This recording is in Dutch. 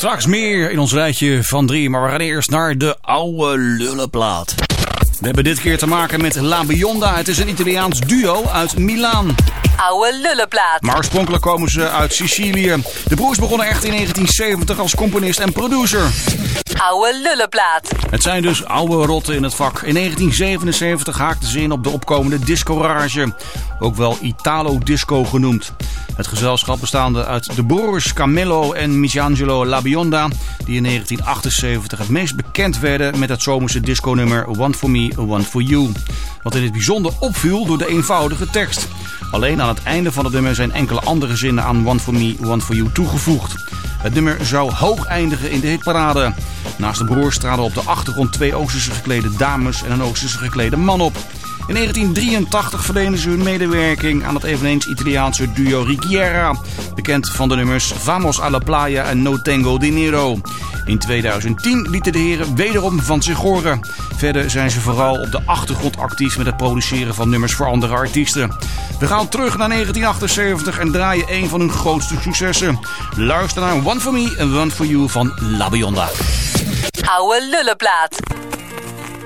Straks meer in ons rijtje van 3, maar we gaan eerst naar de oude lullenplaat. We hebben dit keer te maken met La Bionda. Het is een Italiaans duo uit Milaan. Oude lullenplaat. Maar oorspronkelijk komen ze uit Sicilië. De broers begonnen echt in 1970 als componist en producer. Oude lullenplaat. Het zijn dus oude rotten in het vak. In 1977 haakten ze in op de opkomende discorage. Ook wel Italo-disco genoemd. Het gezelschap bestaande uit de broers Camillo en Michelangelo La Bionda, die in 1978 het meest bekend werden met het zomerse disco-nummer One For Me, One For You. Wat in het bijzonder opviel door de eenvoudige tekst. Alleen aan het einde van het nummer zijn enkele andere zinnen aan One For Me, One For You toegevoegd. Het nummer zou hoog eindigen in de hitparade. Naast de broers traden op de achtergrond 2 Oosterse geklede dames en een Oosterse geklede man op. In 1983 verlenen ze hun medewerking aan het eveneens Italiaanse duo Richiera, bekend van de nummers Vamos a la Playa en No Tengo Dinero. In 2010 lieten de heren wederom van zich horen. Verder zijn ze vooral op de achtergrond actief met het produceren van nummers voor andere artiesten. We gaan terug naar 1978 en draaien een van hun grootste successen. Luister naar One For Me and One For You van La Bionda. Oude lullenplaat.